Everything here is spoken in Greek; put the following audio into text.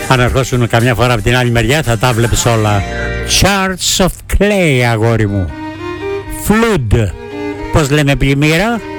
Αν ερχόσουν καμιά φορά από την άλλη μεριά θα τα βλέπεις όλα. Shards of Clay, αγόρι μου. Flood. Πώς λέμε πλημμύρα?